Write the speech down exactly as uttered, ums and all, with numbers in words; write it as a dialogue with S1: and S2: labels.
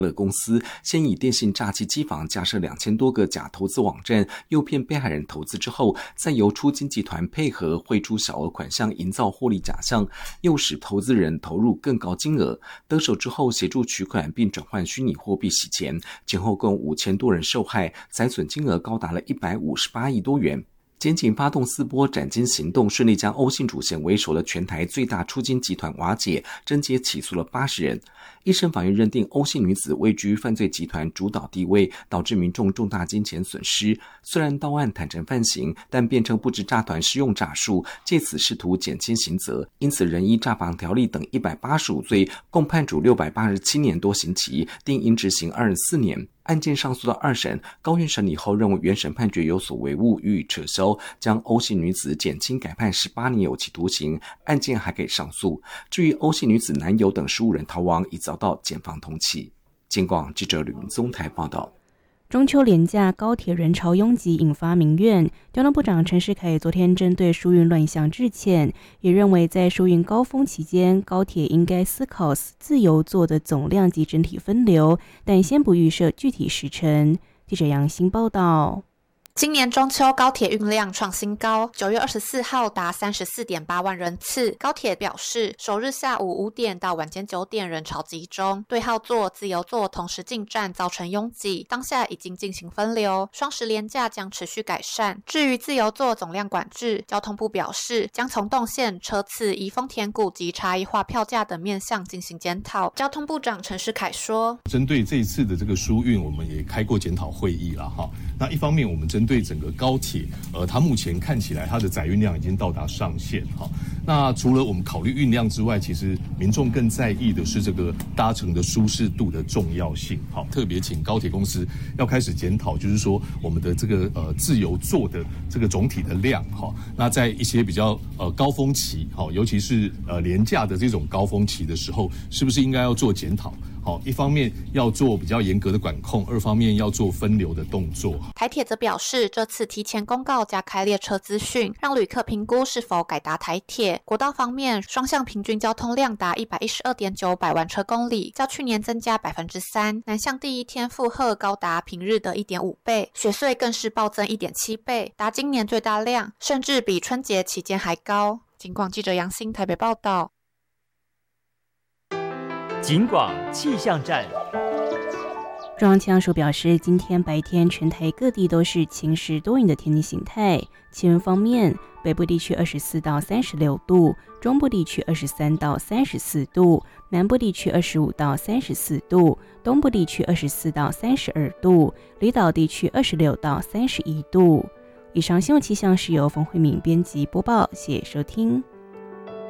S1: 乐公司先以电信诈欺机房架设两千多个假投资网站，诱骗被害人投资之后，再由出金集团配合汇出小额款项，营造获利假象，诱使投资人投入更高金额。得手之后，协助取款并转换虚拟货币洗钱，前后共五千多人受害，财损金额高达了一百五十八亿多元。检警发动四波斩金行动，顺利将欧姓主嫌为首的全台最大出金集团瓦解，侦结起诉了八十人。一审法院认定欧姓女子位居犯罪集团主导地位，导致民众重大金钱损失。虽然到案坦诚犯行，但辩称不知诈团施用诈术，借此试图减轻刑责，因此仍依诈防条例等一百八十五罪，共判处六百八十七年多刑期，定应执行二十四年。案件上诉到二审，高院审理后认为原审判决有所违误，予以撤销，将欧姓女子减轻改判十八年有期徒刑，案件还可以上诉。至于欧姓女子男友等十五人逃亡，已遭到检方通缉。警广记者吕明宗台报道。
S2: 中秋连假高铁人潮拥挤，引发民怨。交通部长陈时凯昨天针对疏运乱象致歉，也认为在疏运高峰期间，高铁应该思考自由座的总量及整体分流，但先不预设具体时程。记者杨欣报道。
S3: 今年中秋高铁运量创新高，九月二十四号达 三十四点八万人次。高铁表示，首日下午五点到晚间九点人潮集中，对号座、自由座同时进站造成拥挤，当下已经进行分流，双十连假将持续改善。至于自由座总量管制，交通部表示，将从动线、车次、移风填谷及差异化票价等面向进行检讨。交通部长陈时凯说，
S4: 针对这一次的这个疏运，我们也开过检讨会议了哈。那一方面，我们针对整个高铁，呃，它目前看起来它的载运量已经到达上限哈。那除了我们考虑运量之外，其实民众更在意的是这个搭乘的舒适度的重要性。好，特别请高铁公司要开始检讨，就是说我们的这个呃自由座的这个总体的量哈。那在一些比较呃高峰期，好，尤其是呃连假的这种高峰期的时候，是不是应该要做检讨？好，一方面要做比较严格的管控，二方面要做分流的动作。
S3: 台铁则表示，这次提前公告加开列车资讯，让旅客评估是否改搭台铁。国道方面，双向平均交通量达 一百一十二点九百万车公里，较去年增加 百分之三。南向第一天负荷高达平日的 一点五倍，雪隧更是暴增 一点七倍，达今年最大量，甚至比春节期间还高。警广记者杨欣台北报道。
S5: 警广气象站。
S2: 中央气象署表示，今天白天全台各地都是晴时多云的天气形态。气温方面，北部地区二十四到三十六度，中部地区二十三到三十四度，南部地区二十五到三十四度，东部地区二十四到三十二度，离岛地区二十六到三十一度。以上新闻气象是由冯慧敏编辑播报，谢谢收听。